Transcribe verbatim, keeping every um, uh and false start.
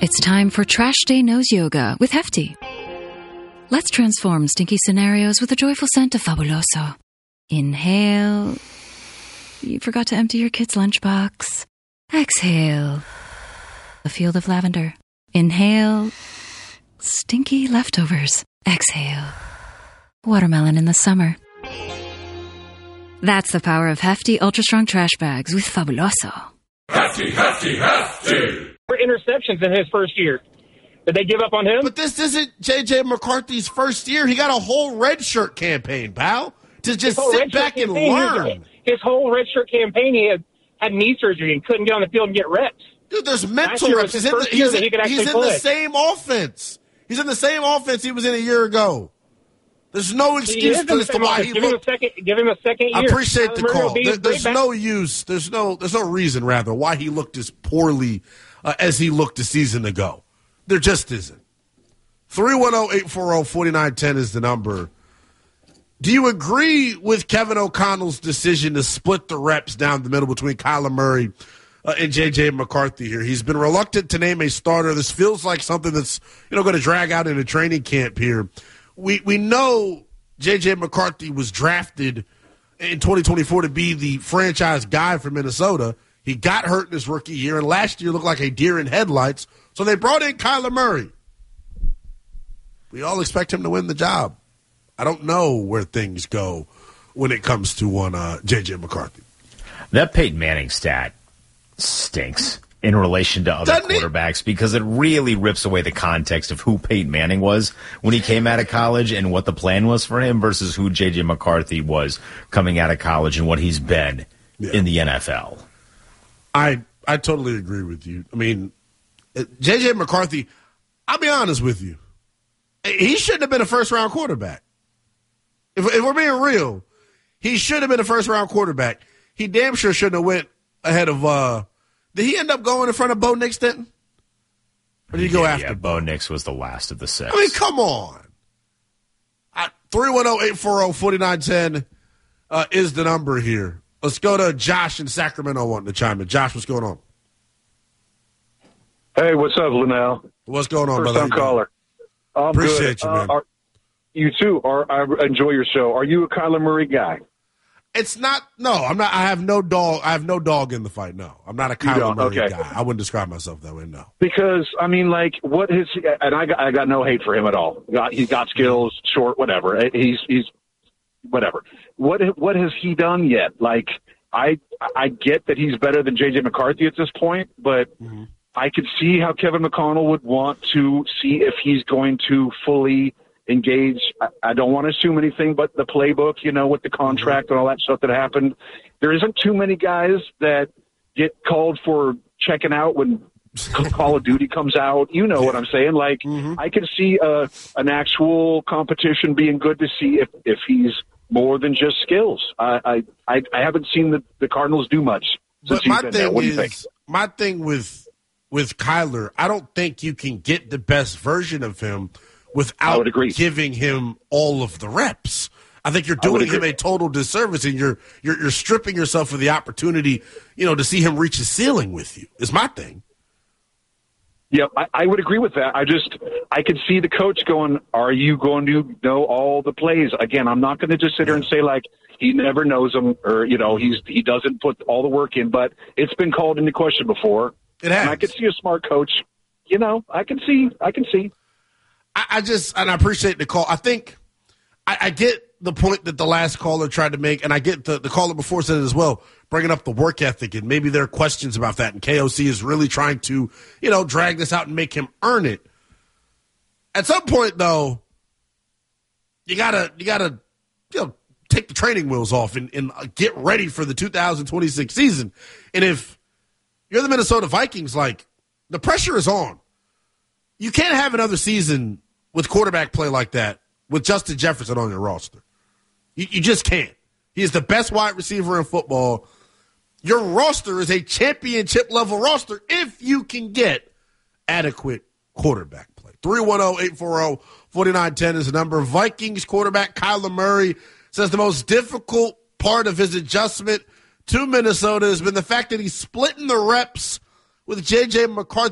It's time for Trash Day Nose Yoga with Hefty. Let's transform stinky scenarios with a joyful scent of Fabuloso. Inhale. You forgot to empty your kid's lunchbox. Exhale. A field of lavender. Inhale. Stinky leftovers. Exhale. Watermelon in the summer. That's the power of Hefty Ultra Strong Trash Bags with Fabuloso. Hefty, Hefty, Hefty! For interceptions in his first year. Did they give up on him? But this isn't J J. McCarthy's first year. He got a whole red shirt campaign, pal, to just sit back and learn. His whole red shirt campaign, he had, had knee surgery and couldn't get on the field and get reps. Dude, there's mental reps. He's in, the, he's in, he he's in the same offense. He's in the same offense he was in a year ago. There's no excuse as to why he give looked. Him a second, give him a second year. I appreciate Kyler the Murray call. There, there's back. no use. There's no. There's no reason, rather, why he looked as poorly uh, as he looked a season ago. There just isn't. three one zero, eight four zero, four nine one zero is the number. Do you agree with Kevin O'Connell's decision to split the reps down the middle between Kyler Murray uh, and J J. McCarthy here? He's been reluctant to name a starter. This feels like something that's you know going to drag out in a training camp here. We we know J J. McCarthy was drafted in twenty twenty-four to be the franchise guy for Minnesota. He got hurt in his rookie year, and last year looked like a deer in headlights. So they brought in Kyler Murray. We all expect him to win the job. I don't know where things go when it comes to one uh, J J. McCarthy. That Peyton Manning stat stinks in relation to other Doesn't quarterbacks it? because it really rips away the context of who Peyton Manning was when he came out of college and what the plan was for him versus who J J. McCarthy was coming out of college and what he's been yeah. in the N F L. I I totally agree with you. I mean, J J. McCarthy, I'll be honest with you. He shouldn't have been a first-round quarterback. If, if we're being real, he should have been a first-round quarterback. He damn sure shouldn't have went ahead of uh, – did he end up going in front of Bo Nix then? Or did he go yeah, after yeah, Bo? Bo Nix was the last of the six. I mean, come on. three one zero, eight four zero, four nine one zero uh, is the number here. Let's go to Josh in Sacramento wanting to chime in. Josh, what's going on? Hey, what's up, Linnell? What's going on, First brother? time caller. I'm Appreciate good. you, man. Uh, are, you too. Are, I enjoy your show. Are you a Kyler Murray guy? It's not. No, I'm not. I have no dog. I have no dog in the fight. No, I'm not a Kyler Murray okay. guy. I wouldn't describe myself that way. No, because I mean, like, what is? And I got, I got no hate for him at all. Got, he's got skills, short, whatever. He's, he's, whatever. What, what has he done yet? Like, I, I get that he's better than J J. McCarthy at this point, but mm-hmm. I could see how Kevin McConnell would want to see if he's going to fully engage. I, I don't want to assume anything but the playbook, you know, with the contract and all that stuff that happened. There isn't too many guys that get called for checking out when Call of Duty comes out. You know what I'm saying? Like, mm-hmm. I can see uh, an actual competition being good to see if, if he's more than just skills. I I, I haven't seen the, the Cardinals do much. But my thing is, my thing with with Kyler, I don't think you can get the best version of him without giving him all of the reps. I think you're doing him a total disservice, and you're, you're you're stripping yourself of the opportunity, you know, to see him reach his ceiling with you. Is my thing. Yeah, I, I would agree with that. I just I could see the coach going, "Are you going to know all the plays?" Again, I'm not going to just sit here and say like he never knows them, or you know he's he doesn't put all the work in. But it's been called into question before. It has. And I could see a smart coach. You know, I can see. I can see. I, I just and I appreciate the call. I think I, I get the point that the last caller tried to make, and I get the, the caller before said it as well, bringing up the work ethic, and maybe there are questions about that, and K O C is really trying to, you know, drag this out and make him earn it. At some point, though, you gotta you gotta you know take the training wheels off and, and get ready for the two thousand twenty-six season. And if you're the Minnesota Vikings, like, the pressure is on. You can't have another season with quarterback play like that with Justin Jefferson on your roster. You, you just can't. He is the best wide receiver in football. Your roster is a championship-level roster if you can get adequate quarterback play. three one zero, eight four zero, four nine one zero is the number. Vikings quarterback Kyler Murray says the most difficult part of his adjustment to Minnesota has been the fact that he's splitting the reps with J J. McCarthy.